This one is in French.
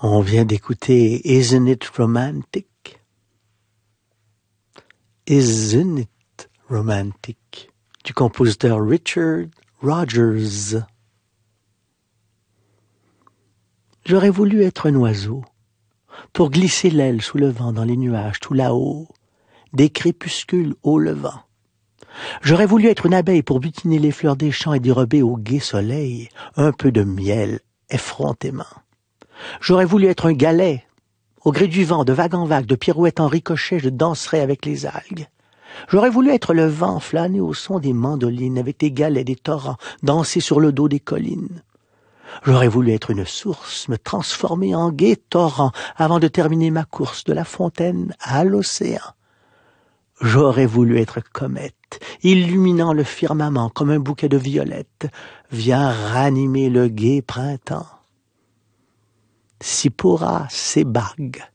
On vient d'écouter Isn't It Romantic? Isn't It Romantic? Du compositeur Richard Rogers. J'aurais voulu être un oiseau pour glisser l'aile sous le vent dans les nuages tout là-haut, des crépuscules au levant. J'aurais voulu être une abeille pour butiner les fleurs des champs et dérober au gai soleil un peu de miel effrontément. J'aurais voulu être un galet. Au gré du vent, de vague en vague, de pirouette en ricochet, je danserais avec les algues. J'aurais voulu être le vent, flâner au son des mandolines, avec des galets, des torrents, danser sur le dos des collines. J'aurais voulu être une source, me transformer en gai torrent, avant de terminer ma course de la fontaine à l'océan. J'aurais voulu être comète, illuminant le firmament comme un bouquet de violettes. Viens ranimer le gai printemps. Sipora Sebag.